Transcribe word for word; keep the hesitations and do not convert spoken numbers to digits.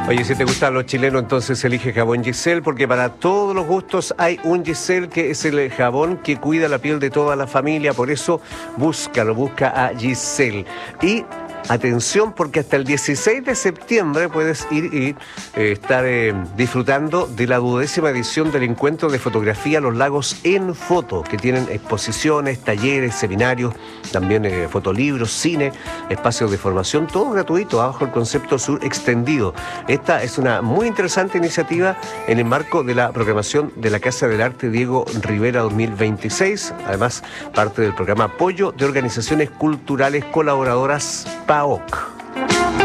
Oye, si te gustan los chilenos, entonces elige jabón Giselle, porque para todos los gustos hay un Giselle que es el jabón que cuida la piel de toda la familia. Por eso búscalo, busca a Giselle. Y atención, porque hasta el dieciséis de septiembre puedes ir y eh, estar eh, disfrutando de la duodécima edición del encuentro de fotografía Los Lagos en Foto, que tienen exposiciones, talleres, seminarios, también eh, fotolibros, cine, espacios de formación, todo gratuito, bajo el concepto sur extendido. Esta es una muy interesante iniciativa en el marco de la programación de la Casa del Arte Diego Rivera dos mil veintiséis, además parte del programa Apoyo de Organizaciones Culturales Colaboradoras P A O C.